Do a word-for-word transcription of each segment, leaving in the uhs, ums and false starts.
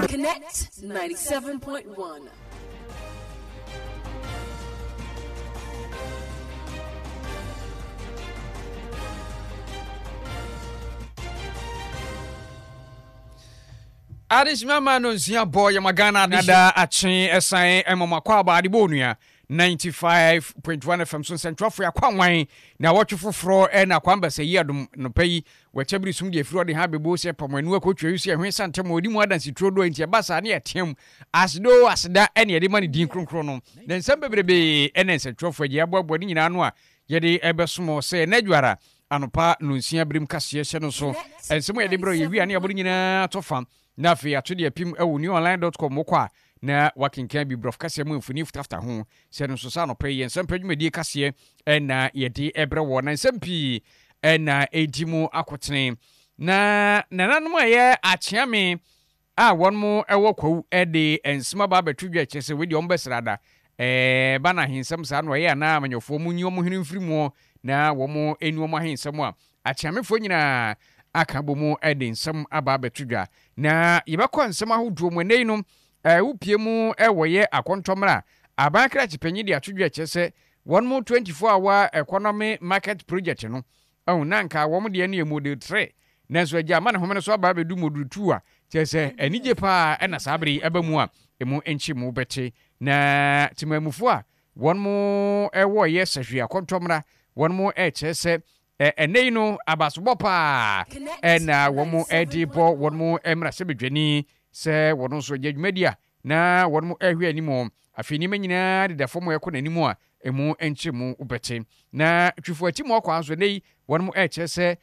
Connect ninety-seven point one. Adis mama no nsia boy magana nada achen esan emoma kwa ba de bonua ninety-five point one F M so central for akwanwan na watch foforo e na kwamba se yedum no payi wachabiri sum de firo de ha bebo se pamanu akotwa yusu ehwen santem odi mu adansi trodo enti basa na etem asdo asda ene yede mani din kronkron no den sam bebrebe ene central for ye aboabo ni nyina no a yede ebesomo se nadwara anopa no nsia brim kase hye no so ensemo yede bro ye wi ane abori nyina tofam na fi atudi apim ewu new online dot com kwa na wakinkan bi brof kase mu mfuni after ho se no so sa no pay yen sempa dwumadi kase na yedi ebre wo na sempi na edimu akotene na nananum aye achiame a wonmo ewo kwawu ede ensema ba betudwa chese we di ombesrada eh bana hinsem sa no aye na amanyofo mu nyi omo hene mfirimu na wo mo enu omo hinsem a achiamefo nyina aka bomu ede nsem aba betudwa na yebekọ nsem ahodo mu nei no eh upie mu ewoye akontomra abankra chipanyi di atudwa chese one more twenty-four hour economy market project no oh nanka wo mu de ne model three nanso agya ma ne homene so aba bedu model two a chese enije pa ena sabri abamu a emu enchi mu beti na timamufo a one more ewoye sahwe akontomra one more e chese enei no abasobo pa ena wo mu edibo wo mu emra sebedwani se wono so dwumadia na wono mu ehwe animo afini manyina de fo mo ekọ nanimu a emu enche mu ubete na twifo ati mo kwa so nei wono mu eche se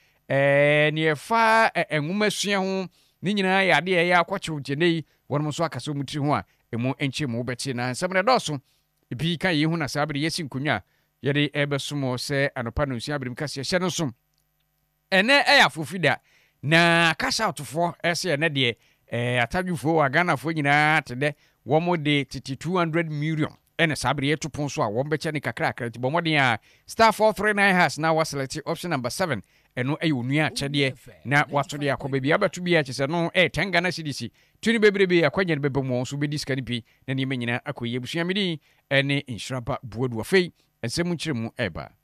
eh ne fa enwuma sua ho ni nyina ya de ya akọche ujenei wono so akaso mu ti ho a emu enche mu ubete na nsem doso bi kan yi hu na sabre yesi nkunya yede ebesumo se anopa no nsia abrim kase hye no som ene eya fofida na cash out for ese ene de eh atadwufo wa Ghana fo nyina tede wo mo de two hundred million ene sabre yetopon so a wo beche ne kakra kakra ti bomoden a star four three nine hash na wa select option number seven eno ayi onua chede na waso de akoba bia beto bia chese no eh ten Ghana cedis tuni bebrebe akwanya ne bebemo so be diska ni bi na ne menyina akoye busua medi ene insuraba buodu afei ensemu nkyeremu eba